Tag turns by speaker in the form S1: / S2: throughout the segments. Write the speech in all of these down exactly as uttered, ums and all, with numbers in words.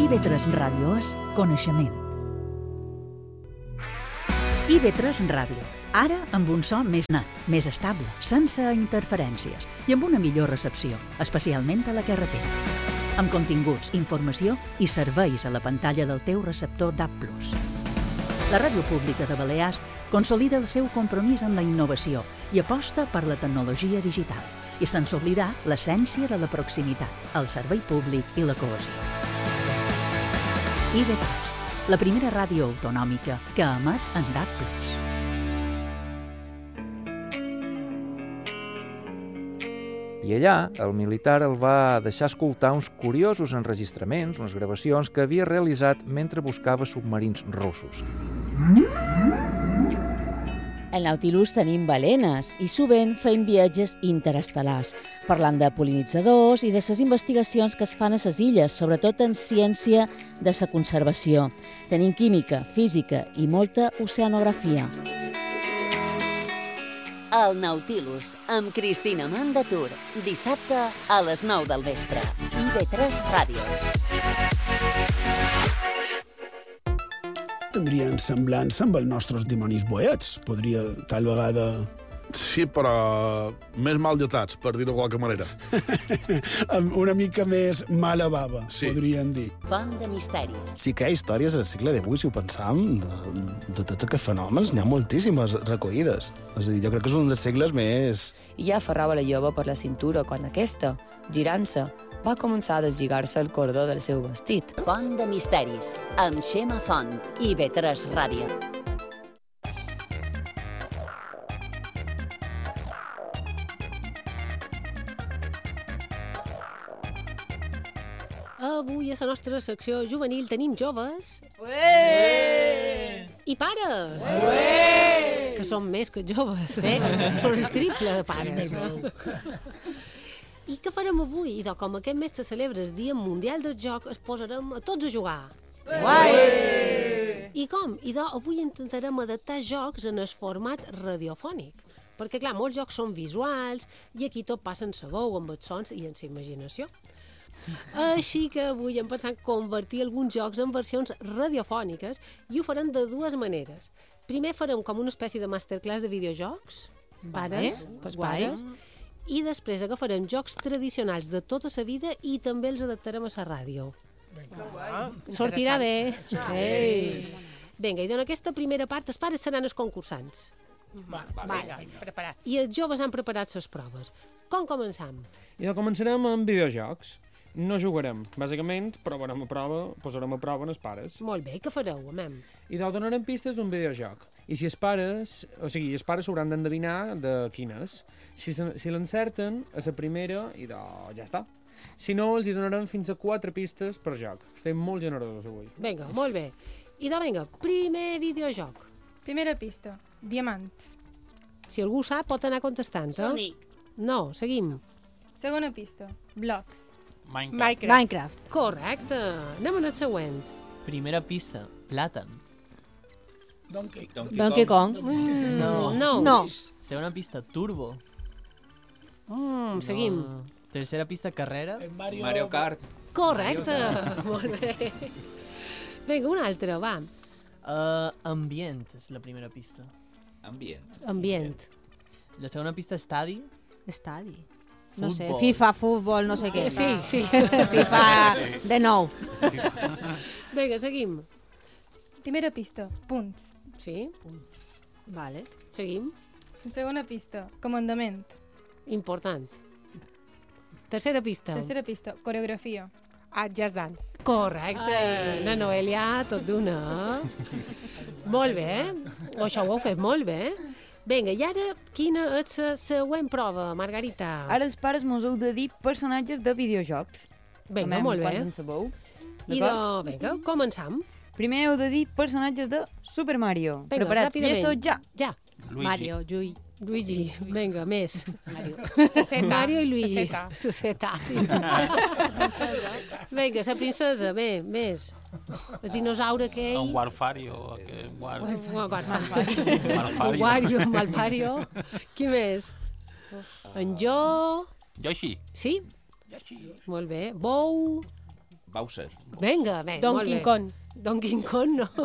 S1: I V tres Ràdio és coneixement. I V tres Ràdio, ara amb un so més net, més estable, sense interferències i amb una millor recepció, especialment a la carretera. Amb continguts, informació i serveis a la pantalla del teu receptor D A B plus. La Ràdio Pública de Balears consolida el seu compromís amb la innovació i aposta per la tecnologia digital, i sense oblidar l'essència de la proximitat, el servei públic i la cohesió. I V tres, la primera ràdio autonòmica que emet en D A B plus.
S2: I allà, el militar el va deixar escoltar uns curiosos enregistraments, unes gravacions que havia realitzat mentre buscava submarins russos.
S3: Al Nautilus tenim balenes i sovint fem viatges interestel·lars, parlant de pol·linitzadors i de les investigacions que es fan a les illes, sobretot en ciència de la conservació. Tenim química, física i molta oceanografia.
S4: El Nautilus, amb Cristina Mandatur, dissabte a les nou del vespre. I V tres Ràdio.
S5: Tindrien semblança amb els nostres dimonis boets. Podria, tal vegada...
S6: Sí, però més mal dotats, per dir-ho de qualque manera.
S5: Amb una mica més mala bava,
S6: sí.
S5: Podrien dir.
S4: Font de misteris.
S7: Sí que hi ha històries al segle divuit, si ho pensam, de, de tot aquests fenòmens, n'hi ha moltíssimes recollides. És a dir, jo crec que és un dels segles més...
S8: I ja aferrava la jove per la cintura quan aquesta, girant-se, va començar a deslligar-se el cordó del seu vestit.
S4: Font de misteris, amb Xema Font, I V tres Ràdio.
S9: Avui a la nostra secció juvenil tenim joves
S10: Ué!
S9: I pares,
S10: Ué!
S9: Que són més que joves, eh? Són el triple de pares. I què farem avui? I com aquest mes se celebra el Dia Mundial del Joc, es posarem a tots a jugar.
S10: Ué!
S9: I com? I do, avui intentarem adaptar jocs en el format radiofònic. Perquè, clar, molts jocs són visuals i aquí tot passa en sa veu, amb els sons i en sa imaginació. Així que avui hem pensat convertir alguns jocs en versions radiofòniques i ho farem de dues maneres. Primer farem com una espècie de masterclass de videojocs, pares, pels pares, i després agafarem jocs tradicionals de tota la vida i també els adaptarem a la ràdio. Sortirà bé. Vinga, i en aquesta primera part els pares seran els concursants.
S10: Va, va, vinga, preparats.
S9: I els joves han preparat les proves. Com començam?
S11: I començarem amb videojocs. No jugarem, bàsicament, provarem a prova, posarem a prova en els pares.
S9: Molt bé, què fareu, amem?
S11: I d'alt donarem pistes d'un videojoc. I si els pares, o sigui, els pares s'hauran d'endevinar de quin és. Si, si l'encerten, a la primera, i de... ja està. Si no, els hi donarem fins a quatre pistes per joc. Estem molt generosos avui.
S9: Vinga, molt bé. I de, vinga, primer videojoc.
S12: Primera pista, diamants.
S9: Si algú sap, pot anar contestant, eh?
S10: Sonic.
S9: No, seguim.
S12: Segona pista, blocs.
S10: Minecraft.
S9: Minecraft. Correcte. Anem al següent.
S13: Primera pista, plàtan.
S10: Donkey,
S3: Donkey, Donkey Kong.
S9: Kong. Mm, no.
S3: no. No.
S13: Segona pista, turbo.
S9: Mm, seguim.
S13: No. Tercera pista, carrera.
S10: Mario,
S14: Mario Kart.
S9: Correcte. Molt bé. Vinga, una altra, va.
S13: Uh, ambient és la primera pista.
S14: Ambient.
S9: Ambient.
S13: La segona pista, estadi.
S3: Estadi. No sé,
S13: Futbol.
S3: FIFA, futbol, no sé què.
S9: Sí, sí.
S3: FIFA de nou.
S9: Vinga, seguim.
S12: Primera pista, punts.
S9: Sí? Vale. Seguim.
S12: Segona pista, comandament.
S9: Important. Tercera pista.
S12: Tercera pista, coreografia.
S10: Ah, Just Dance.
S9: Correcte. La Noelia, tot d'una. Molt bé. O això ho heu fet molt bé. Vinga, i ara quina és la següent prova, Margarita?
S15: Ara els pares mos heu de dir personatges de videojocs.
S9: Vinga, molt bé.
S15: Quants en sabeu?
S9: I de... Vinga, començam.
S15: Primer heu de dir personatges de Super Mario.
S9: Vinga,
S15: Preparats?
S9: ràpidament.
S15: Llestos, ja.
S9: Ja.
S14: Luigi.
S3: Mario, Jui.
S9: Luigi, vinga, més.
S10: Mario.
S9: Mario i Luigi.
S10: Suseta.
S9: Suseta. Vinga, la princesa, bé, més. El dinosaure aquell...
S14: En Warfario. Que... War...
S9: Warfario.
S14: Malfario.
S9: Wario, Malfario. Qui més? En Jo...
S14: Yoshi.
S9: Sí?
S14: Yoshi.
S9: Molt bé. Bou...
S14: Bowser.
S9: Vinga, bé,
S10: Donkey
S9: molt bé.
S10: Kong.
S9: Donkey Kong, no.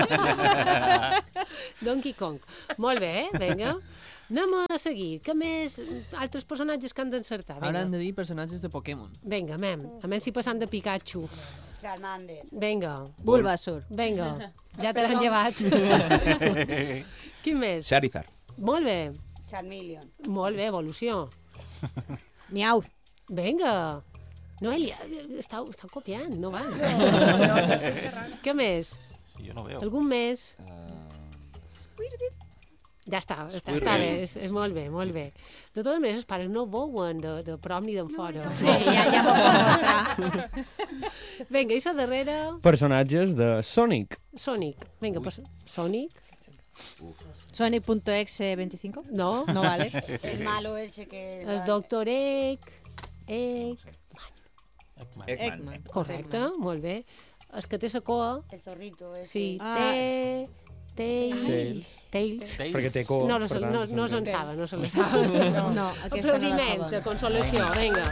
S9: Donkey Kong. Molt bé, eh? Vinga. Anem a seguir. Què més? Altres personatges que han d'encertar.
S13: Ara
S9: Vinga.
S13: han de dir personatges de Pokémon.
S9: Vinga, mem. A menys si passant de Pikachu.
S16: Charmander.
S9: Vinga.
S16: Bulbasaur.
S9: Vinga. Ja te l'han llevat. Quin més?
S14: Charizard.
S9: Molt bé.
S16: Charmeleon.
S9: Molt bé, evolució.
S16: Meowth.
S9: Vinga. Noelia, estàu, estàu copiant, no val. Què més?
S14: Jo no veu.
S9: Algun més? Ja està, està, està bé, és, és molt bé, molt bé. De totes maneres, els pares no veuen de, de prom ni d'en fora.
S16: Sí, ja, ja m'ho pot mostrar.
S9: Vinga, i la darrera...
S11: Personatges de Sonic.
S9: Sonic. Vinga, pues, Sonic.
S16: Sonic.exe veinticinco.
S9: No.
S16: No vale. El malo ese que...
S9: El doctor Egg. Egg.
S14: Eggman.
S16: Eggman.
S9: Correcte, molt bé. El que té la coa.
S16: El zorrito ese.
S9: Sí,
S16: Ah.
S9: té... Tails.
S11: Tails.
S9: Tails.
S11: Perquè té coa,
S9: No, no,
S11: per
S9: se-
S11: tant,
S9: no, no se'n
S11: s'entén.
S9: sabe, no se la sabe.
S16: No, no, aquesta no la
S9: Aplaudiment
S16: saben.
S9: de consolació, vinga.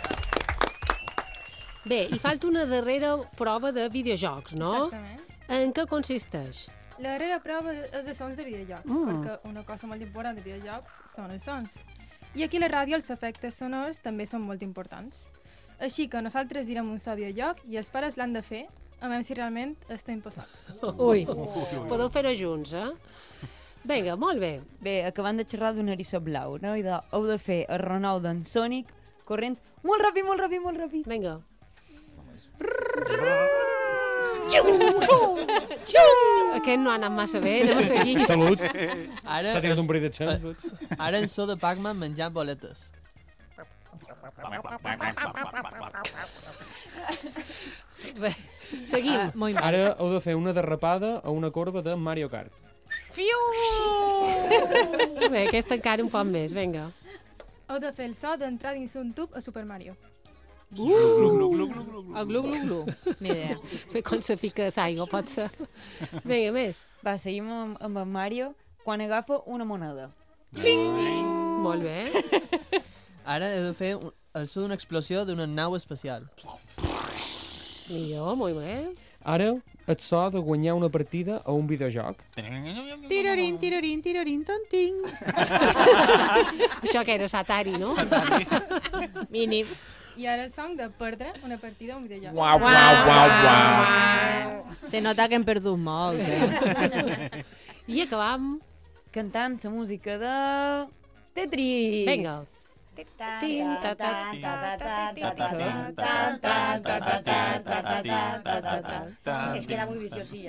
S9: Bé, i falta una darrera prova de videojocs, no?
S12: Exactament.
S9: En què consisteix?
S12: La darrera prova és de sons de videojocs,
S9: Mm.
S12: perquè una cosa molt important de videojocs són els sons. I aquí a la ràdio els efectes sonors també són molt importants. Així que nosaltres direm un so videojoc i els pares l'han de fer, a veure si realment estem posats.
S9: Ui, podeu fer-ho junts, eh? Vinga, molt bé.
S15: Bé, acabant de xerrar d'un eriçó blau, no? I de, heu de fer el Ronald d'en Sonic corrent molt ràpid, molt ràpid, molt ràpid.
S9: Vinga. Aquest no ha anat massa bé, anem a seguir.
S11: Salut.
S13: Ara
S11: S'ha tirat
S13: és-
S11: un parit de xans.
S13: eh, Ara en so de Pac-Man menjant boletes.
S9: Bé, seguim.
S16: Ah, molt mal.
S11: Ara heu de fer una derrapada a una corba de Mario Kart.
S9: Bé, aquesta encara un poc més, vinga.
S12: Heu de fer el so d'entrar dins un tub a Super Mario.
S16: El glu, glu, glu. Ni idea.
S9: Fer com se fica l'aigua, pot ser. Vinga, més.
S15: Va, seguim amb, amb en Mario quan agafa una moneda.
S9: Molt bé.
S13: Ara he de fer un, el so d'una explosió d'una nau espacial.
S9: Millor, molt bé.
S11: Ara, el so de guanyar una partida a un videojoc.
S16: Tirorin, tirorin, tirorin, tonting.
S9: Això que era Satari, no?
S16: Mínim.
S12: I ara el son de perdre una partida a un videojoc.
S14: Uau, uau, uau, uau.
S16: Se nota que hem perdut molt, eh?
S9: I acabam.
S15: Cantant la música de Tetris.
S9: Vinga. Tin, ta, ta,
S16: És que era muy viciosilla.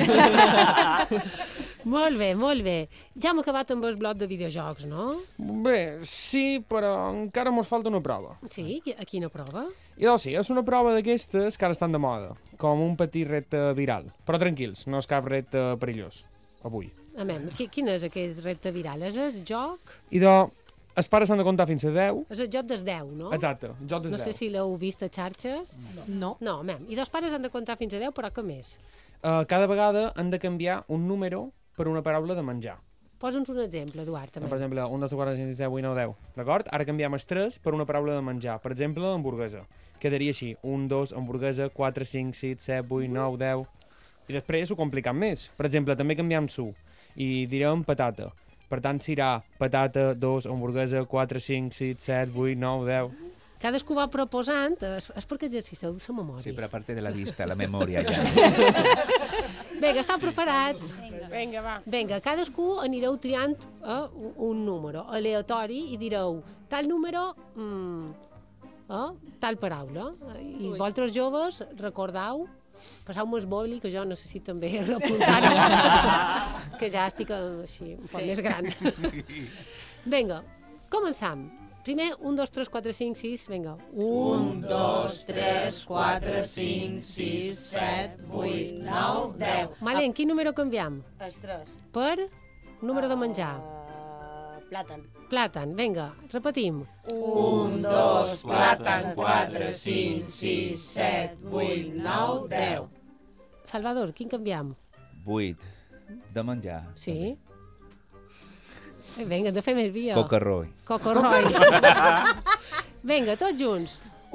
S9: Molt bé, molt bé. Ja hem acabat amb el bloc de videojocs, no?
S11: Bé, sí, però encara mos falta una prova.
S9: Sí? A quina prova?
S11: I doncs sí, és una prova d'aquestes que ara estan de moda, com un petit repte viral. Però tranquils, no és cap repte perillós, avui.
S9: Amem, qui- quin és aquest repte viral? És el joc?
S11: I doncs, els pares s'han de comptar fins a deu.
S9: És el joc des deu, no?
S11: Exacte, joc des
S9: No sé
S11: deu.
S9: si l'heu vist a xarxes.
S16: No.
S9: No, amem. I dos pares han de comptar fins a deu, però què més?
S11: Uh, cada vegada han de canviar un número per una paraula de menjar.
S9: Posa'ns un exemple, Eduard, també.
S11: Per exemple, un, dos, tres, quatre, cinc, sis, set, vuit, nou, deu. D'acord? Ara canviem els tres per una paraula de menjar. Per exemple, hamburguesa. Quedaria així. un, dos, hamburguesa, quatre, cinc, sis, set, vuit, nou, deu... I després ho complicam més. Per exemple, també canviem su. I direm patata. Per tant, serà patata, dos, hamburguesa, quatre, cinc, sis, set, vuit, nou, deu...
S9: Cadascú va proposant, és, és perquè exerciceu de la memòria.
S14: Sí, però a part de la vista, la memòria ja.
S9: Vinga, estan preparats?
S10: Vinga, va.
S9: Vinga, cadascú anireu triant eh, un, un número aleatori i direu tal número, mm, eh, tal paraula. I
S16: Ui.
S9: vosaltres joves, recordeu, passeu-me el boli, que jo necessito també repuntar-ho, que ja estic eh, així, un poc
S16: Sí.
S9: més gran. Vinga, començam. Primer, un, dos, tres, quatre, cinc, sis, vinga.
S16: Un, dos, tres, quatre, cinc, sis, set, vuit, nou, deu.
S9: Malen, quin número canviam?
S16: Els tres.
S9: Per número de menjar.
S16: Uh, plàtan.
S9: Plàtan, vinga, repetim.
S16: Un, dos, plàtan, quatre, cinc, sis, set, vuit, nou, deu.
S9: Salvador, quin canviam?
S14: Vuit. De menjar.
S9: Sí? Eh, Vinga, hem de fer més via.
S14: Coca-roi.
S9: Cocorroi. Vinga, tots junts.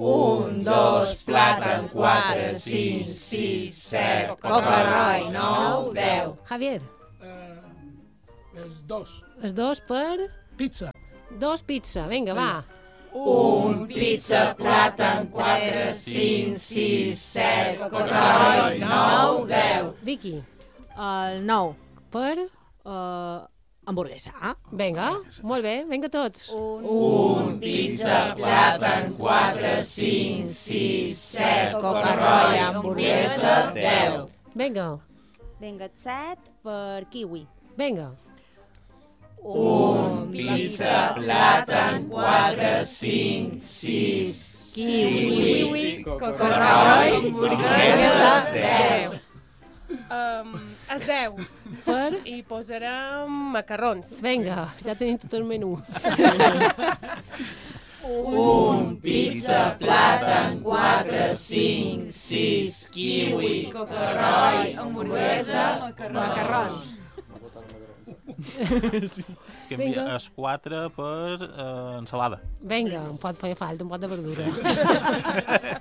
S16: Un, dos, plàtan, quatre, cinc, sis, set, coca-roi, nou, deu.
S9: Javier.
S5: Els dos.
S9: Els dos per...
S5: Pizza.
S9: Dos pizza, vinga, va.
S16: Un, pizza, plàtan, quatre, cinc, sis, set, coca-roi, nou, deu.
S9: Vicky.
S17: El nou.
S9: Per?
S17: Uh, hamburguesa.
S9: Vinga, molt bé, vinga tots.
S16: Un, pizza, plàtan, quatre, cinc, sis, set, coca-roi, hamburguesa, deu.
S9: Vinga.
S17: Vinga, set per kiwi.
S9: Vinga.
S16: Un, pizza, plàtan, quatre, cinc, sis, kiwi, coca-roi, hamburguesa, deu.
S10: Um, es deu.
S9: Per?
S10: I posarem macarrons.
S9: Vinga, ja tenim tot el menú.
S16: Un, pizza, plàtan, quatre, cinc, sis, kiwi, coca-roi, hamburguesa, macarrons.
S18: Sí. Que envia els quatre per uh, ensalada.
S9: Vinga, em pot fer falta un pot de verdura.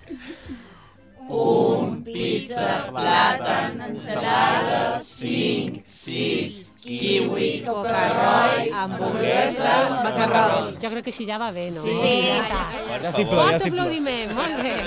S16: Un, pizza, plàtan, ensalada, cinc, sis, kiwi, coca-roi, hamburguesa, macarrons.
S9: Jo crec que així ja va bé, no?
S16: Sí.
S9: Ja està.
S11: Ja estic ple, ja
S9: Fort
S11: estic ple.
S9: aplaudiment, molt bé.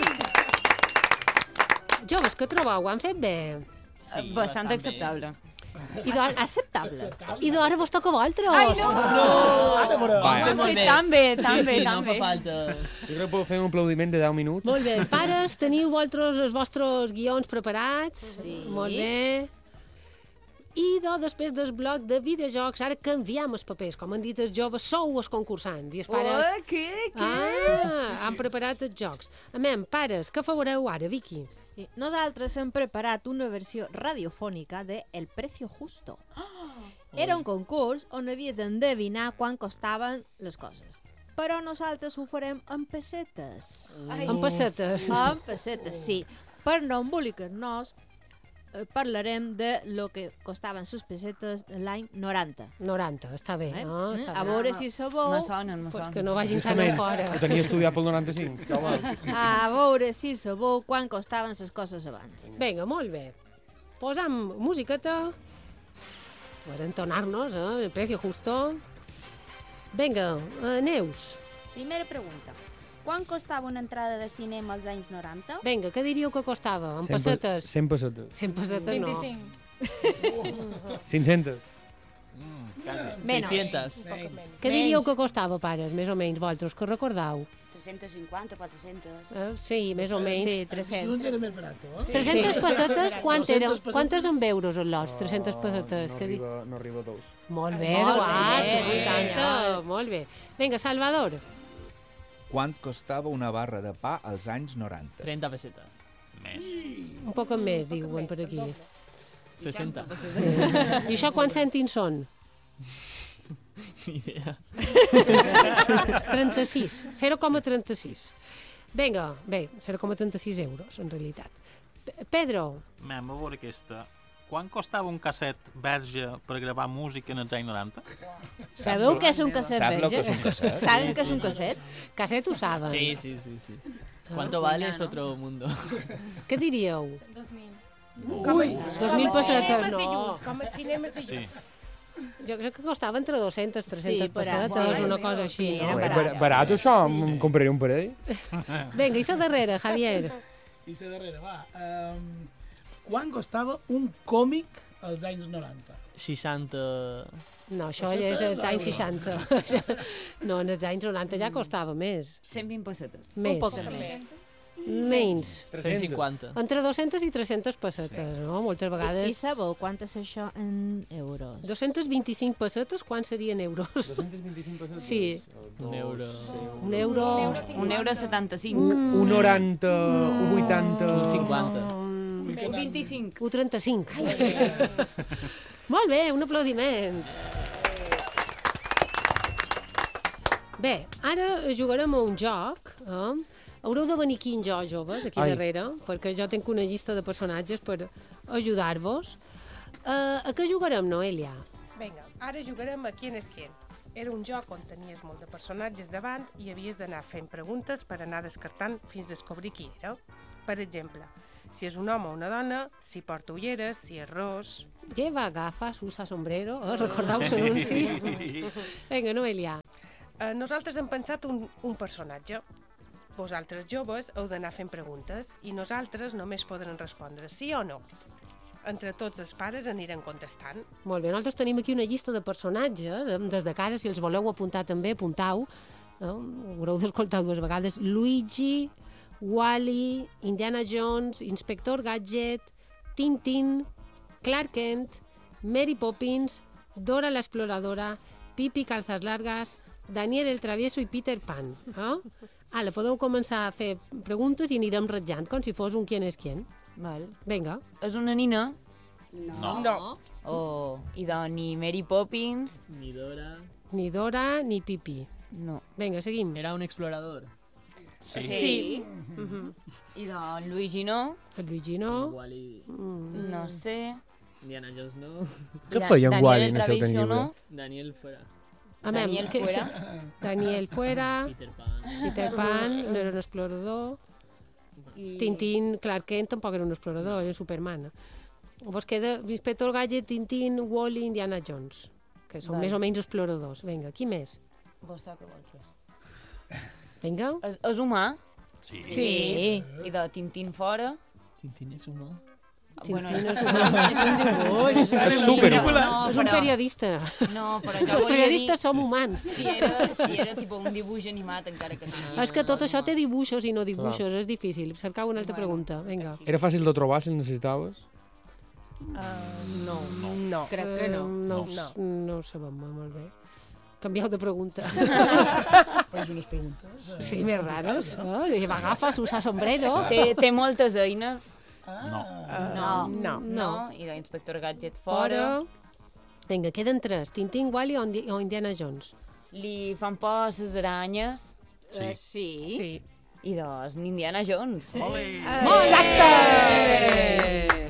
S9: Joves, què trobeu? Ho han fet bé?
S15: Sí, bastant acceptable.
S9: I d'ara...
S17: Acceptable.
S9: I d'ara vos toca a vosaltres.
S15: Ai, no!
S11: No!
S15: Ho hem fet tan bé, tan
S13: sí,
S15: bé,
S13: sí,
S15: tan
S13: no
S15: bé.
S13: fa falta.
S11: Jo crec que podeu fer un aplaudiment de deu minuts.
S9: Molt bé. Pares, teniu vosaltres els vostres guions preparats?
S17: Sí.
S9: Molt bé. I do, després del bloc de videojocs, ara canviem els papers. Com han dit els joves, sou els concursants. I els pares...
S15: Oh, què, què?
S9: Ah, han preparat els jocs. Amem, pares, què fareu ara, Vicky?
S17: Sí. Nosaltres hem preparat una versió radiofònica de El Precio Justo. Era un concurs on havia d'endevinar quan costaven les coses. Però nosaltres ho farem en pessetes.
S9: Ai. En pessetes?
S17: En pessetes, sí. Per no embolicar-nos, eh, parlarem de lo que costaven les pessetes l'any noranta.
S9: noranta, està bé,
S17: Eh?
S9: no? Està
S17: A
S9: bé.
S17: veure si sabeu...
S15: Me sonen, me
S9: Pues
S15: sonen.
S9: que no vagin tan
S11: Justament,
S9: fora.
S11: ho tenia estudiat pel noranta-cinc. Home.
S17: A veure si sabeu quan costaven les coses abans.
S9: Vinga, molt bé. Posam musiqueta per entonar-nos, eh? El precio justo. Vinga, eh, Neus.
S19: Primera pregunta. Quan costava una entrada de cinema als anys noranta?
S9: Vinga, què diríeu que costava? En
S11: cent pe-
S9: pessetes?
S11: cent pessetes.
S9: cent pessetes no.
S12: vint-i-cinc.
S11: cinc-centes.
S9: Menys.
S13: seiscientos.
S9: Què diríeu que costava, pares, més o menys, vosaltres, que recordau?
S20: tres-cents cinquanta, quatre-cents.
S9: Eh? Sí, més o menys.
S17: Sí, tres-cents.
S5: No era més barat, eh?
S9: tres-centes pessetes, quant eren?
S5: pessetes.
S9: Quantes en euros en lots? tres-centes pessetes.
S11: No
S9: Què di-
S11: arriba, no arriba a dos.
S9: Molt bé,
S17: Molt
S9: Eduard,
S17: bé,
S9: vuitanta,
S17: senyor.
S9: molt bé. Vinga, Salvador.
S14: Quant costava una barra de pa als anys noranta?
S13: trenta pessetes.
S9: Un poc més, diuen per aquí.
S13: seixanta.
S9: I això quants cèntims són?
S13: Ni idea.
S9: trenta-sis, zero coma trenta-sis. Vinga, bé, zero coma trenta-sis euros, en realitat. P- Pedro,
S18: Mem, a veure aquesta. Quan costava un casset verge per gravar música en els anys noranta?
S17: Sabeu què és un casset
S14: Sap lo
S17: verge?
S14: que és un casset?
S17: Saben
S13: Sí,
S17: què és
S13: sí,
S17: un
S13: sí.
S17: casset?
S9: casset ho saben.
S13: Sí, sí, sí, sí. ¿Cuánto vale es otro mundo?
S9: Què diríeu?
S12: dos mil.
S9: Ui, dos mil
S10: Com els
S9: pessetes,
S10: cinemes
S9: no.
S10: dilluns, com els cinemes dilluns.
S9: Jo crec que costava entre dues-centes, tres-centes
S17: Sí, per ahí.
S9: pessetes,
S17: Sí,
S9: una cosa així.
S17: sí,
S9: no?
S17: eren
S11: Bar
S17: barates.
S11: barat això? Em compraré un parell.
S9: Vinga, i la darrera, Javier.
S5: I la darrera, va. Um, quan costava un còmic als anys noranta?
S13: seixanta...
S9: No, això ja
S5: Pessetes
S9: és als
S5: o
S9: anys
S5: euros?
S9: seixanta. No, en els anys noranta ja costava més.
S15: cent vint pessetes.
S9: Més.
S17: Un poc més.
S9: Menys.
S13: cent cinquanta.
S9: Entre dues-centes i tres-centes pessetes, no? Moltes
S17: I
S9: vegades.
S17: sabeu quant és això en euros?
S9: dos-cents vint-i-cinc pessetes, quants serien euros?
S11: dos-cents vint-i-cinc pessetes?
S9: Sí.
S13: Un euro.
S9: Un euro...
S15: Un euro setanta-cinc.
S11: Un, un noranta, un vuitanta...
S13: Un cinquanta.
S15: Un vint-i-cinc.
S9: Un trenta-cinc. Molt bé, un aplaudiment. Bé, ara jugarem a un joc. Eh? Haureu de venir aquí en jo, joves, aquí
S11: Ai.
S9: darrere, perquè jo tinc una llista de personatges per ajudar-vos. Uh, a què jugarem, Noelia?
S10: Vinga, ara jugarem a Quién és quién. Era un joc on tenies molt de personatges davant i havies d'anar fent preguntes per anar descartant fins descobrir qui era. Per exemple, si és un home o una dona, si porta ulleres, si és ros...
S9: Lleva gafas, usa sombrero, oh, recordeu l'anunci? Vinga, Noelia.
S10: Eh, nosaltres hem pensat un, un personatge. Vosaltres joves heu d'anar fent preguntes i nosaltres només podrem respondre sí o no. Entre tots els pares anirem contestant.
S9: Molt bé, nosaltres tenim aquí una llista de personatges, des de casa, si els voleu apuntar també, apuntau. Eh? Ho haureu d'escoltar dues vegades. Luigi, Wally, Indiana Jones, Inspector Gadget, Tintín, Clark Kent, Mary Poppins, Dora la Exploradora, Pipi Calzas Largas, Daniel el Travieso i Peter Pan. Eh? Ara, podeu començar a fer preguntes i anirem ratjant, com si fos un quién és quién.
S15: Val.
S9: Vinga.
S15: És una nina?
S20: No.
S10: No.
S15: Oh, i de ni Mary Poppins...
S13: Ni Dora...
S9: Ni Dora ni Pipi.
S15: No.
S9: Vinga, seguim.
S13: Era un explorador.
S10: Sí. sí.
S15: Mm-hmm. I de Luigi no?
S9: El Luigi no.
S13: Wally...
S15: Mm. No sé...
S13: Indiana Jones no.
S11: Què feia en Wally en el seu temps
S15: Travieso
S11: lliure?
S15: no?
S13: Daniel fuera.
S9: Amem,
S15: Daniel
S9: que-
S15: fuera.
S9: Daniel fuera.
S13: Peter Pan.
S9: Peter Pan, no era un explorador.
S15: I...
S9: Tintín, Clark Kent tampoc era un explorador, era Superman. Vos queda Inspector Gadget, Tintín, Wally, Indiana Jones, que són
S15: Vale.
S9: més o menys exploradors. Vinga, qui més?
S15: Vos toca vosaltres.
S9: Vinga.
S15: És, és humà?
S18: Sí.
S15: Sí. I de Tintín fora?
S13: Tintín és humà.
S15: Bueno,
S9: Tintín
S15: és,
S9: és un dibuix.
S11: És superhumà.
S15: No,
S9: És un
S15: però-
S9: periodista.
S15: No, però
S9: Els
S15: jo volia
S9: periodistes
S15: dir...
S9: som humans.
S15: Si era, si era tipus un dibuix animat, encara que...
S9: És que tot això té dibuixos i no dibuixos, és difícil. Cercau una altra pregunta, vinga.
S11: Era fàcil de trobar si necessitaves?
S10: Uh, no. no.
S9: Crec que no. No, ho,
S10: No.
S9: no ho sabem molt bé. Canvieu de pregunta.
S5: Faig unes preguntes. eh,
S9: Sí, més rares. Oh, lleva gafas, usar sombrero.
S15: Té, té moltes eines.
S18: No.
S10: No. No.
S15: No. I d'Inspector Gadget fora.
S9: Fora. Vinga, queden tres. Tintín, Wally o, Indi- o Indiana Jones.
S15: Li fan por les aranyes.
S18: Sí.
S17: Eh, sí.
S10: Sí.
S15: I doncs, Indiana Jones.
S18: Ole!
S9: Exacte!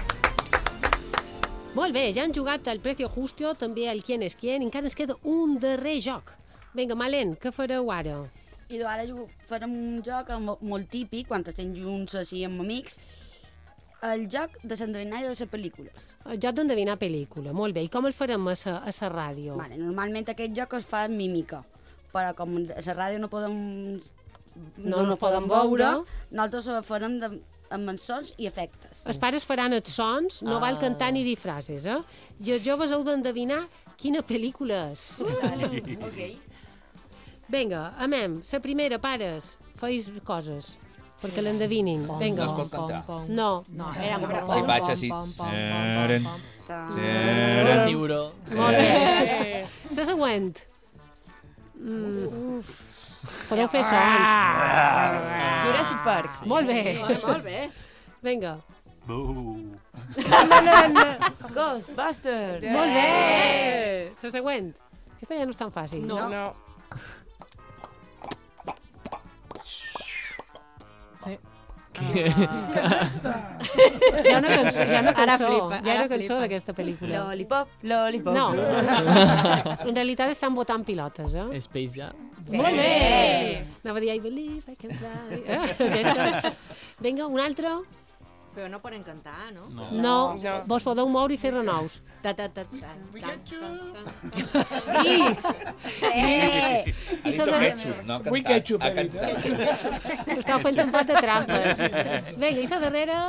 S9: Molt bé, ja han jugat el Precio Justo, també el Quién és Quién, encara ens queda un darrer joc. Vinga, Malen, què fareu ara?
S20: I ara ju- farem un joc mo- molt típic, quan estem junts així amb amics, el joc de s'endevinar de les pel·lícules.
S9: El joc d'endevinar pel·lícula, molt bé. I com el farem a sa, a sa ràdio?
S20: Vale, normalment aquest joc es fa amb mímica, però com a la ràdio no podem
S9: No
S20: no,
S9: nos
S20: no podem
S9: podem
S20: veure,
S9: veure.
S20: nosaltres ho farem de, amb els sons i efectes.
S9: Els pares faran els sons, no
S20: Ah.
S9: val cantar ni dir frases, eh? I els joves heu d'endevinar quina pel·lícula és.
S15: Ok.
S9: Vinga, amem, la primera, pares, feis coses perquè l'endevinin. Vinga.
S14: No es pot cantar.
S9: No.
S17: No, era com...
S14: Si faig així... Eren,
S13: Era tiburó.
S9: Molt bé. La següent. Mm. Uf. Podeu fer sons.
S15: Jurassic Park.
S9: Molt bé.
S17: Molt bé.
S9: Vinga.
S18: Buh.
S15: Ghostbusters.
S9: Molt bé. La següent. Aquesta ja no és tan fàcil.
S10: No. no.
S9: Hi ha una cançó, hi ha una
S15: Ara
S9: cançó,
S15: flipa,
S9: hi ha
S15: ara
S9: una cançó
S15: flipa.
S9: d'aquesta pel·lícula.
S15: Lollipop, lollipop.
S9: No. En realitat estan votant pilotes, eh?
S13: Space Jam.
S9: Molt bé! Anava a dir I believe I can fly. Eh? Aquesta. Vinga, un altre.
S17: Però no poden cantar, no?
S18: No.
S9: No, no. Vos podeu moure i fer renous.
S17: Ta, ta, ta, ta, ta, ta,
S9: Gris!
S17: Eh!
S9: I s'ha de...
S14: ketchup, no?
S5: Vull
S14: Cantar,
S5: ketchup,
S14: a
S5: he dit,
S14: cantar.
S9: Estau fent un pot de trampes. Vinga, i la darrera...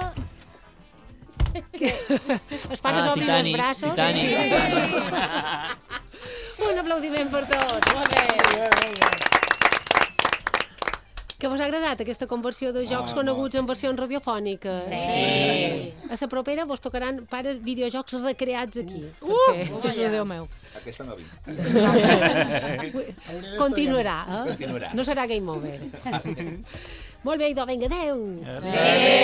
S9: Els pares
S13: Ah,
S9: obrin
S13: Titanic,
S9: els braços.
S13: Titanic.
S9: Un aplaudiment per tots. Molt bé. Que vos ha agradat aquesta conversió de jocs
S14: Ah,
S9: coneguts en versions radiofòniques?
S17: Sí.
S9: A la propera vos tocaran pares videojocs recreats aquí.
S17: Uh!
S9: Per fer-
S17: Jesús Déu meu.
S14: Aquesta no vinc.
S9: Continuarà, eh?
S14: Continuarà.
S9: No serà game over. Molt bé, idò, vinga, adeu.
S18: Adéu.